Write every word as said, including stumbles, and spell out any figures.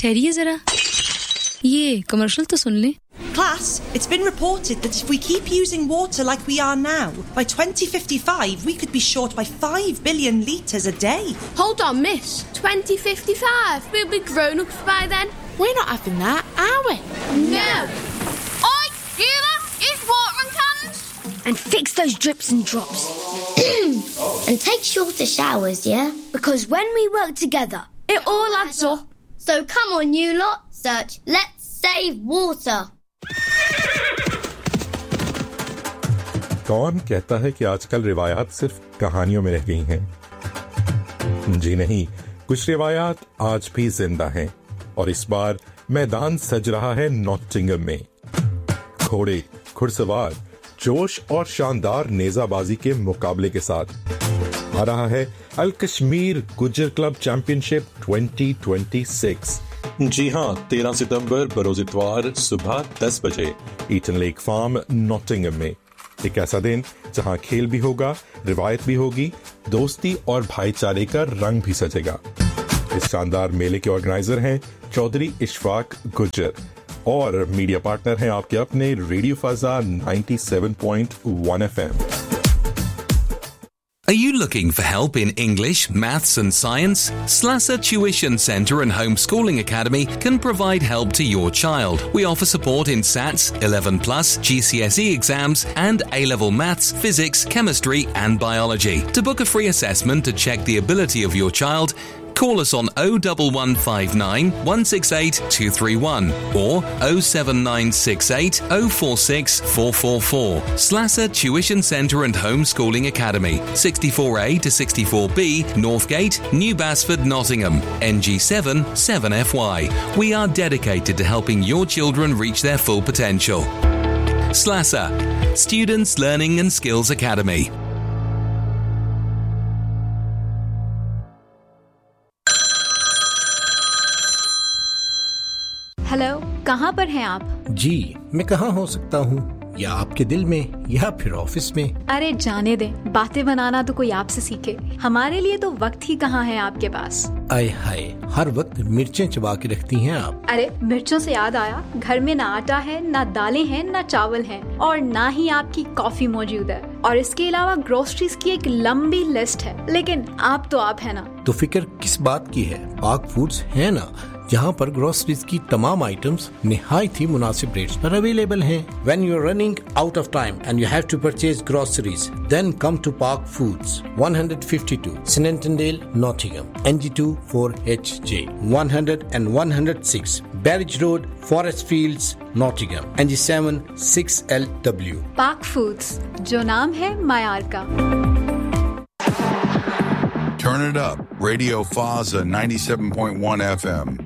ठहरिए जरा ये कमर्शियल तो सुन ले Class, it's been reported that if we keep using water like we are now, by twenty fifty-five we could be short by five billion litres a day. Hold on, miss. twenty fifty-five? We'll be grown-ups by then. We're not having that, are we? No. Oi, you lot, use watering cans. And fix those drips and drops. And take shorter showers, yeah? Because when we work together, it all adds up. So come on, you lot. Search Let's Save Water. कौन कहता है कि आजकल रिवायात सिर्फ कहानियों में रह गई हैं? जी नहीं, कुछ रिवायात आज भी जिंदा हैं और इस बार मैदान सज रहा है नॉटिंघम में। घोड़े, घुड़सवार, जोश और शानदार नेजाबाजी के मुकाबले के साथ आ रहा है अल Kashmir Gujjar club championship twenty twenty six. जी हां, तेरह सितंबर बरोज इतवार सुबह दस बजे ईटन लेक फार्म नॉटिंघम में। एक ऐसा दिन जहां खेल भी होगा, रिवायत भी होगी, दोस्ती और भाईचारे का रंग भी सजेगा। इस शानदार मेले के ऑर्गेनाइजर हैं चौधरी इशफाक गुज्जर और मीडिया पार्टनर हैं आपके अपने रेडियो फाजा ninety-seven point one F M। Are you looking for help in English, Maths and Science? Slasser Tuition Centre and Homeschooling Academy can provide help to your child. We offer support in S A Ts, eleven plus, G C S E exams and A-level Maths, Physics, Chemistry and Biology. To book a free assessment to check the ability of your child, call us on oh one one five nine, one six eight, two three one or oh seven nine six eight, oh four six, four four four. Slasser Tuition Centre and Homeschooling Academy, sixty-four A to sixty-four B, Northgate, New Basford, Nottingham, N G seven, seven F Y. We are dedicated to helping your children reach their full potential. Slasser, Students Learning and Skills Academy. Hello, कहाँ पर हैं आप? जी, मैं कहाँ हो सकता हूँ? या आपके दिल में या फिर ऑफिस में? अरे जाने दें, बातें बनाना तो कोई आपसे सीखे। हमारे लिए तो वक्त ही कहाँ है आपके पास। आय हाय, हर वक्त मिर्चें चबा के रखती हैं आप। अरे मिर्चों से याद आया, घर में ना आटा है, ना दालें हैं, ना चावल हैं और ना ही आपकी कॉफी मौजूद है। और इसके अलावा ग्रोसरीज की एक लंबी लिस्ट है, लेकिन आप तो आप है ना। तो फिक्र किस बात की है? पाक फूड्स है ना, जहाँ पर ग्रोसरीज की तमाम आइटम्स निहायत ही मुनासिब रेट्स पर अवेलेबल हैं। When you are running out of time and you have to purchase groceries, then come to Park Foods, one fifty-two Snentondale, Nottingham, N G two four H J, one hundred and one oh six Barrage Road, Forest Fields, Nottingham, N G seven six L W. Park Foods, जो नाम है मायार का। Turn it up. Radio Faza ninety-seven point one F M.